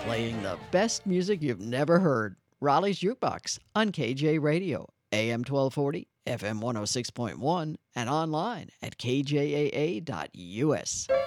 Playing the best music you've never heard. Raleigh's Jukebox on KJ Radio, AM 1240, FM 106.1, and online at kjaa.us.